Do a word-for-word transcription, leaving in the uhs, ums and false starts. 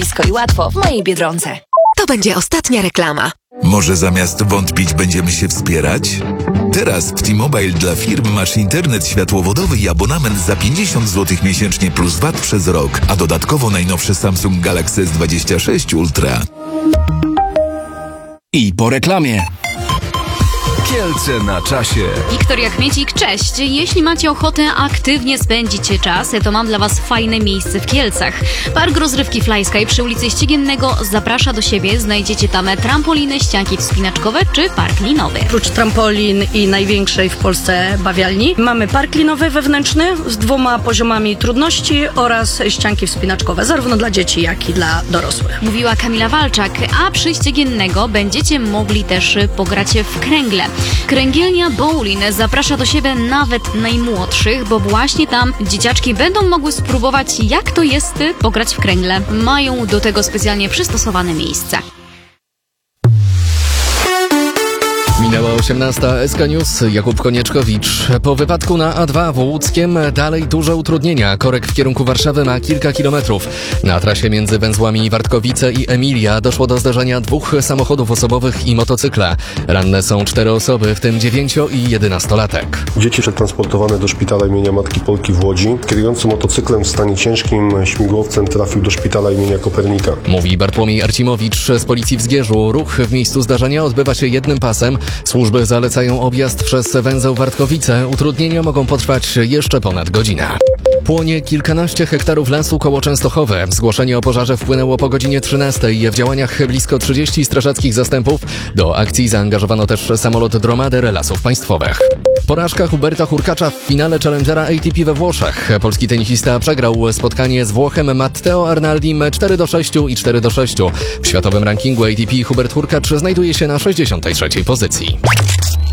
blisko i łatwo w mojej Biedronce. To będzie ostatnia reklama. Może zamiast wątpić będziemy się wspierać? Teraz w T-Mobile dla firm masz internet światłowodowy i abonament za pięćdziesiąt złotych miesięcznie plus V A T przez rok, a dodatkowo najnowszy Samsung Galaxy S dwadzieścia sześć Ultra. I po reklamie. Kielce na czasie. Wiktoria Kmiecik, cześć. Jeśli macie ochotę aktywnie spędzić czas, to mam dla Was fajne miejsce w Kielcach. Park rozrywki Flysky przy ulicy Ściegiennego zaprasza do siebie. Znajdziecie tam trampoliny, ścianki wspinaczkowe czy park linowy. Oprócz trampolin i największej w Polsce bawialni mamy park linowy wewnętrzny z dwoma poziomami trudności oraz ścianki wspinaczkowe, zarówno dla dzieci, jak i dla dorosłych. Mówiła Kamila Walczak, a przy Ściegiennego będziecie mogli też pograć w kręgle. Kręgielnia Bowling zaprasza do siebie nawet najmłodszych, bo właśnie tam dzieciaczki będą mogły spróbować, jak to jest pograć w kręgle. Mają do tego specjalnie przystosowane miejsca. Minęła osiemnasta. S K News, Jakub Konieczkowicz. Po wypadku na A dwa w Łódzkiem dalej duże utrudnienia. Korek w kierunku Warszawy ma kilka kilometrów. Na trasie między węzłami Wartkowice i Emilia doszło do zdarzenia dwóch samochodów osobowych i motocykla. Ranne są cztery osoby, w tym dziewięcio- i jedenastolatek. Dzieci przetransportowane do szpitala imienia Matki Polki w Łodzi. Kierujący motocyklem w stanie ciężkim śmigłowcem trafił do szpitala imienia Kopernika. Mówi Bartłomiej Arcimowicz z Policji w Zgierzu. Ruch w miejscu zdarzenia odbywa się jednym pasem. Służby zalecają objazd przez węzeł Wartkowice. Utrudnienia mogą potrwać jeszcze ponad godzinę. Płonie kilkanaście hektarów lasu koło Częstochowy. Zgłoszenie o pożarze wpłynęło po godzinie trzynastej. W działaniach blisko trzydziestu strażackich zastępów. Do akcji zaangażowano też samolot Dromader Lasów Państwowych. Porażka Huberta Hurkacza w finale Challengera A T P we Włoszech. Polski tenisista przegrał spotkanie z Włochem Matteo Arnaldim cztery do sześciu i cztery do sześciu. W światowym rankingu A T P Hubert Hurkacz znajduje się na sześćdziesiątej trzeciej pozycji.